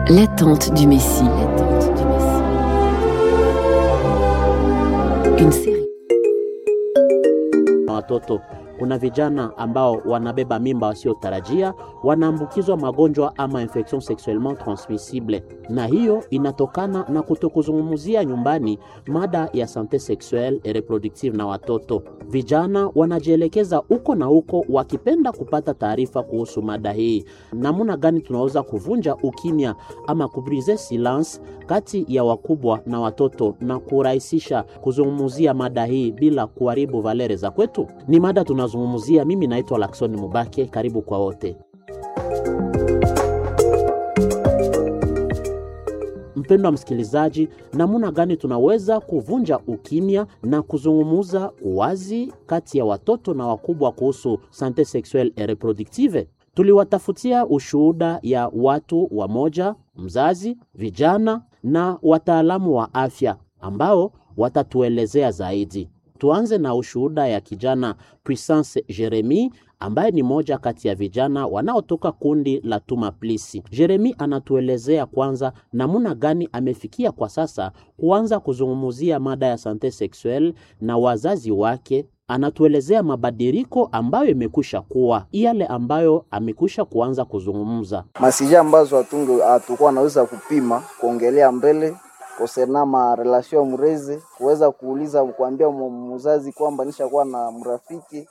L'attente du Messie. Une série. Watoto, kuna vijana ambao wanabeba mimba wasiotarajia, wanaambukizwa magonjwa ama infection sexuellement transmissible, na hiyo inatokana na kutokuzungumzia nyumbani mada ya sante sexuelle et reproductive na watoto. Vijana wanajielekeza uko na uko wakipenda kupata taarifa kuhusu mada hii. Namuna gani tunaweza kuvunja ukimya ama kubrize silence kati ya wakubwa na watoto na kurahisisha kuzungumzia mada hii bila kuharibu valere za kwetu? Ni mada tunazungumzia. Mimi naitwa Lakson Mubake, karibu kwa wote. Mpendwa msikilizaji, namuna gani tunaweza kuvunja ukimya na kuzungumuza wazi kati ya watoto na wakubwa kuhusu sante sexuelle et reproductive? Tuliwatafutia ushuhuda ya watu wamoja, mzazi, vijana na wataalamu wa afya ambao watatuelezea zaidi. Tuanze na ushuhuda ya kijana Puissance Jeremy ambaye ni moja kati ya vijana wanaotoka kundi la Tuma Plisi. Jeremy anatuelezea kwanza namuna gani amefikia kwa sasa kuanza kuzungumzia mada ya sante sexuelle na wazazi wake. Anatuelezea mabadiliko ambayo imekwisha kuwa yale ambayo amekwisha kuanza kuzungumza. Masija ambazo hatukuwa naweza kupima kuongelea mbele kosena ma relation mrezi, kuweza kuuliza kuambia mzazi kwamba nishakuwa na mrafiki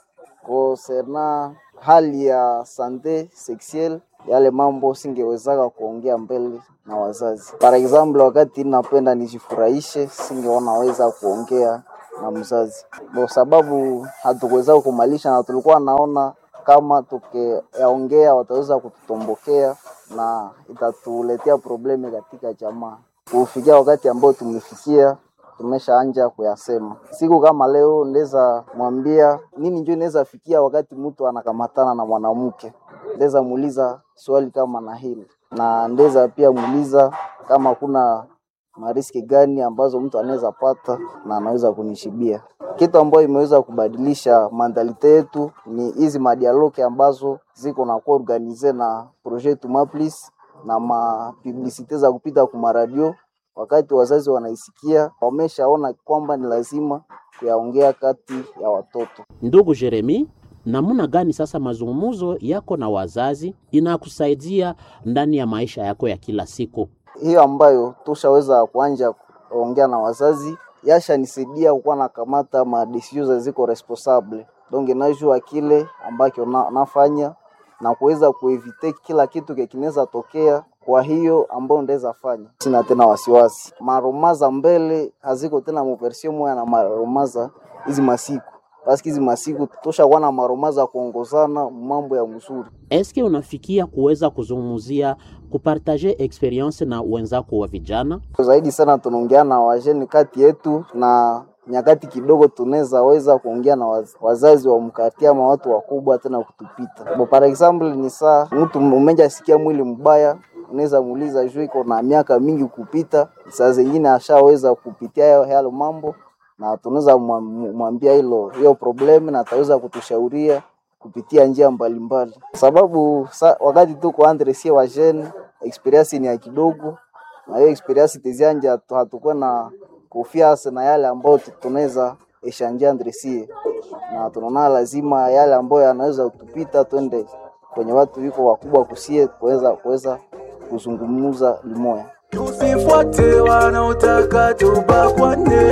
kosena hali ya sante sexuelle, yale mambo singewezaka kuongea mbele na wazazi. Par example, wakati napenda nijifurahishe, singeonaweza kuongea na mzazi kwa sababu hatukuweza kumalisha, na tulikuwa naona kama tukiongea wataweza kututombokea na itatuletea probleme katika jamaa. Kufikia wakati ambao tumefikia, tumeshaanza kuyasema. Siku kama leo ndeza mwambia nini njoo inaweza fikia wakati mtu anakamatana na mwanamke. Ndeza muuliza swali kama na hili, na ndeza pia muuliza kama kuna mariski gani ambazo mtu anaweza pata na anaweza kunishibia. Kitu ambacho imeweza kubadilisha mentalite yetu ni hizi madialogue ambazo ziko na kuorganize na projet Tuma Plisi na publicite za kupita kwa radio. Wakati wazazi wanaisikia, wameshaona kwamba ni lazima kuyaongea kati ya watoto. Ndugu Jeremy, namuna gani sasa mazungumzo yako na wazazi inakusaidia ndani ya maisha yako ya kila siku? Hiyo ambayo tushaweza kuanja kuongea na wazazi yasha nisaidia kuwa na kamata ma decisions ziko responsable. Donc najua kile ambacho nafanya na kuweza kuevite kila kitu kinaweza tokea. Kwa hiyo ambao ndeza fanya, sina tena wasiwasi. Maromaza mbele haziko tena mversion moja na maromaza hizi masiku. Basi hizi masiku tosha kuwa na maromaza kuongozana mambo ya mzuri. Eske unafikia kuweza kuzungumzia kupartager experience na wenzako wa vijana? Zaidi sana tunaongea na wajeni kati yetu, na nyakati kidogo tunaweza weza kuongea na wazazi wa mkatia ama watu wakubwa tena kutupita. Par example ni saa mtu umeja sikia mwili mbaya, unaweza muuliza juu iko na miaka mingi kupita, saa zingine ashaweza kupitia hayo mambo, na tunaweza mwambia hiyo problem na ataweza kutushauria kupitia njia mbalimbali. Sababu wakati tuko andresie wa jeune, experience ni ya kidogo, na hiyo experience tizianja hatakuwa na confiance na yale ambayo tunaweza eshanja andresie, na tunaona lazima yale ambayo yanaweza kutupita twende kwenye watu wiko wakubwa kusie kuweza kuzungumza limoya. Tusifuate wanaotaka tubakwane.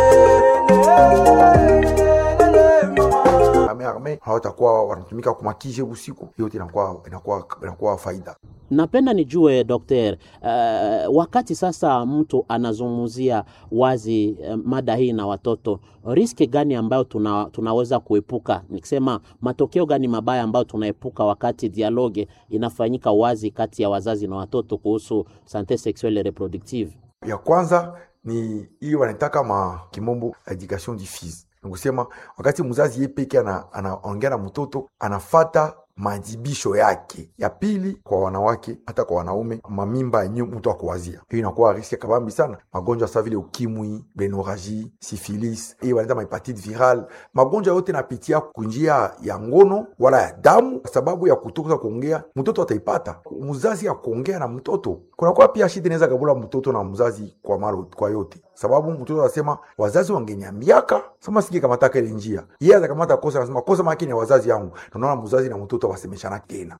Arme hawatakuwa wanatumika kumakije usiku, yote inakuwa faida. Napenda nijue Dr. Wakati sasa mtu anazungumzia wazi mada hii na watoto, riski gani ambayo tunaweza kuepuka? Nikisema matokeo gani mabaya ambayo tunaepuka wakati dialogue inafanyika wazi kati ya wazazi na watoto kuhusu sante sexuelle et reproductive? Ya kwanza ni hiyo wanataka kimombo education diffuse. Ngusema wakati mzazi yeye peke anaongea na mtoto, anafata majibisho yake. Ya pili, kwa wanawake hata kwa wanaume, mamimba yenyewe mtu akuwazia, hiyo inakuwa riski kabambi sana. Magonjwa sawa vile ukimwi, benoraji, syphilis, hiyo wanaita hepatite viral, magonjwa yote napitia kunjia ya ngono wala ya damu. Sababu ya kutoka kuongea mtoto ataipata, mzazi ya kuongea na mtoto. Kuna kwa pia shida inaweza kabula mtoto na mzazi kwa mara kwa yote, sababu mtoto anasema wazazi wangeniambiaka sema siki kama taka ile njia, yeye atakamata kosa, anasema kosa makini ya wazazi yangu. Tunaona mzazi na mtoto wasemeshana tena.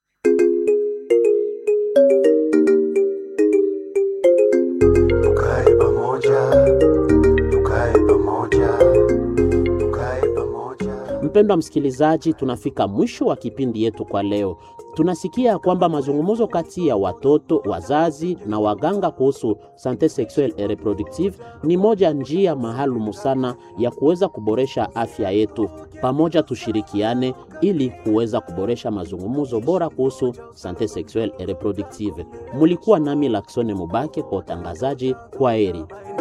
Tukae pamoja, tukae pamoja, tukae pamoja. Mpendwa msikilizaji, tunafika mwisho wa kipindi yetu kwa leo. Tunasikia kwamba mazungumzo kati ya watoto, wazazi na waganga kuhusu sante sexuelle et reproductive ni moja njia maalumu sana ya kuweza kuboresha afya yetu. Pamoja tushirikiane ili kuweza kuboresha mazungumzo bora kuhusu sante sexuelle et reproductive. Mulikuwa nami Laksone Mubake kwa utangazaji. Kwaheri.